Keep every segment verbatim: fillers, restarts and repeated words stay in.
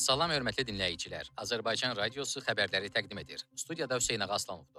Salam hörmətli dinləyicilər. Azərbaycan radiosu xəbərləri təqdim edir. Studiyada Hüseyn Ağa Aslanovdur.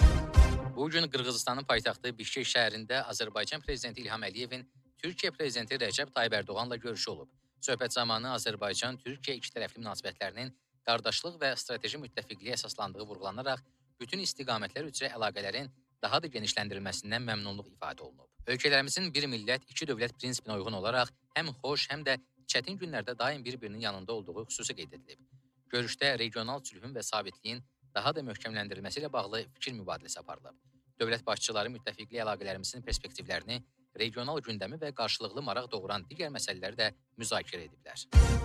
Bu gün Qırğızıstanın paytaxtı Bişkek şəhərində Azərbaycan prezidenti İlham Əliyevin Türkiyə prezidenti Rəcəb Tayyib Ərdoğanla görüşü olub. Söhbət zamanı Azərbaycan-Türkiyə ikitərəfli münasibətlərinin qardaşlıq və strateji müttəfiqliyə əsaslandığı vurğulanaraq bütün istiqamətlər üzrə əlaqələrin daha da genişləndirilməsindən məmnunluq ifadə olunub. Ölkələrimizin bir millət, iki dövlət prinsipinə uyğun olaraq həm xoş, həm də çətin günlərdə daim bir-birinin yanında olduğu xüsusi qeyd edilib. Görüşdə regional sülhün və sabitliyin daha da möhkəmləndirilməsi ilə bağlı fikir mübadiləsi aparılıb. Dövlət başçıları müttəfiqlik əlaqələrimizin perspektivlərini, regional gündəmi və qarşılıqlı maraq doğuran digər məsələləri də müzakirə ediblər.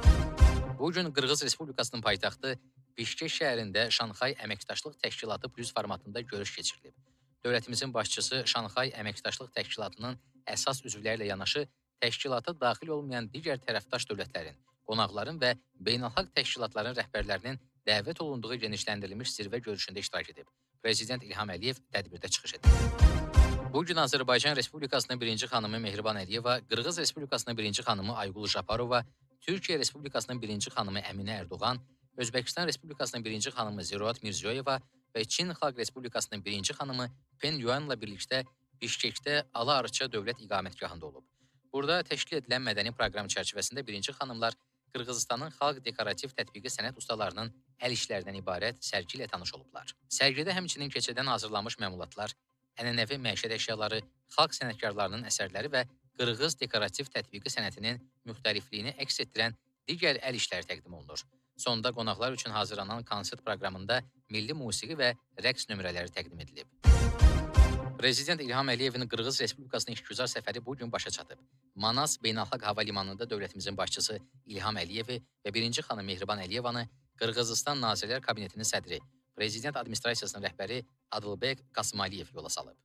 Bu gün Qırğız Respublikasının paytaxtı Bişkek şəhərində Şanxay Əməkdaşlıq Təşkilatı Plus formatında görüş keçirilib. Dövlətimizin başçısı Şanxay Əməkdaşlıq Təşkilatının əsas üzvləri ilə yanaşı, təşkilata daxil olmayan digər tərəfdaş dövlətlərin, qonaqların və beynəlxalq təşkilatların rəhbərlərinin dəvət olunduğu genişləndirilmiş zirvə görüşündə iştirak edib. Prezident İlham Əliyev tədbirdə çıxış edib. Bu gün Azərbaycan Respublikasının birinci xanımı Mehriban Əliyeva, Qırğız Respublikasının birinci xanımı Aygul Japarova, Türkiyə Respublikasının birinci xanımı Əminə Ərdoğan, Özbəkistan Respublikasının birinci xanımı Zeruat Mirziyoyeva və Çin Xalq Respublikasının birinci xanımı Pen Yuanla birlikdə Bişkekdə Ala-Arça dövlət iqamətgahında olub. Burada təşkil edilən mədəni proqram çərçivəsində birinci xanımlar Qırğızıstanın xalq dekorativ tətbiqi sənət ustalarının əl işlərindən ibarət sərgi ilə tanış olublar. Sərgidə həmçinin keçədən hazırlanmış məmulatlar, ənənəvi məişət əşyaları, xalq sənətkarlarının əsərləri və Qırğız dekorativ tətbiqi sənətinin müxtəlifliyini əks etdirən digər əl işləri təqdim olunur. Sonda qonaqlar üçün hazırlanan konsert proqramında milli musiqi və rəqs nömrələri təqdim edilib. Prezident İlham Əliyevin Qırğız Respublikasının işgüzar səfəri bu gün başa çatıb. Manas Beynəlxalq Hava Limanında dövlətimizin başçısı İlham Əliyevi və birinci xanım Mehriban Əliyevanı Qırğızıstan Nazirlər Kabinetinin sədri, Prezident Administrasiyasının rəhbəri Adılbek Qasımaliyev yola salıb.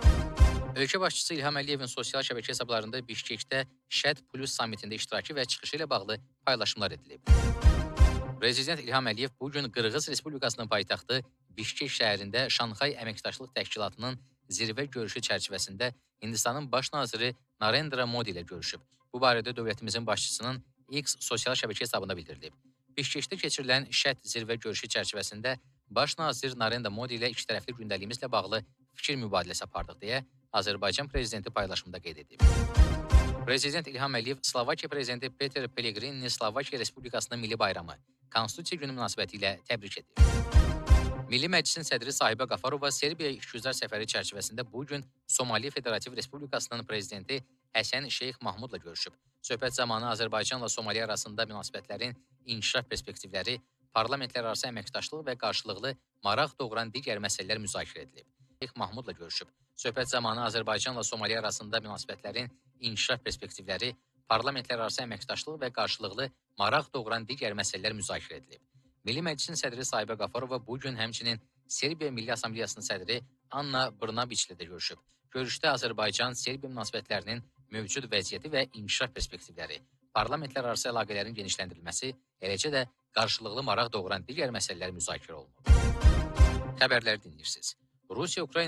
Ölkə başçısı İlham Əliyevin sosial şəbəkə hesablarında Bişkekdə Şəd Plus sammitində iştirakı və çıxışı ilə bağlı paylaşımlar edilib. Prezident İlham Əliyev bu gün Qırğız Respublikasının paytaxtı Bişkek şəhərində Şanxay Əməkdaşlıq Təşkilatının zirvə görüşü çərçivəsində Hindistanın baş naziri Narendra Modi ilə görüşüb. Bu barədə dövlətimizin başçısının X sosial şəbəkə hesabında bildirilib. Bişkekdə keçirilən Şəd zirvə görüşü çərçivəsində baş nazir Narendra Modi ilə ikitərəfli gündəliyimizlə bağlı fikir mübadiləsi apardıq deyə Azərbaycan prezidenti paylaşımında qeyd edib. Prezident İlham Əliyev Slovakiya prezidenti Peter Pellegrini Slovakiya Respublikasının milli bayramı Konstitusiya günü münasibətilə təbrik edib. Milli Məclisin sədri Sahibə Qafarova Serbiya işgüzar səfəri çərçivəsində bu gün Somali Federativ Respublikasının prezidenti Həsən Şeyx Mahmudla görüşüb. Söhbət zamanı Azərbaycanla Somali arasında münasibətlərin inkişaf perspektivləri, parlamentlərarası əməkdaşlıq və qarşılıqlı maraq doğuran digər məsələlər müzakirə edilib. Şeyx Mahmudla görüşüb. Söhbət zamanı Azərbaycanla Somali arasında münasibətlərin inkişaf perspektivləri, parlamentlərarası əməkdaşlıq və qarşılıqlı maraq doğuran digər məsələlər müzakirə edilib. Milli Məclisin sədri Sahibə Qafarova bu gün həmçinin Serbiya Milli Assambleyasının sədri Anna Brnabiçlə də görüşüb. Görüşdə Azərbaycan-Serbiya münasibətlərinin mövcud vəziyyəti və inkişaf perspektivləri, parlamentlərarası əlaqələrin genişləndirilməsi, eləcə də qarşılıqlı maraq doğuran digər məsələlər müzakirə olunub. Xəbərləri dinləyirsiniz. Rusiya-Ukrayna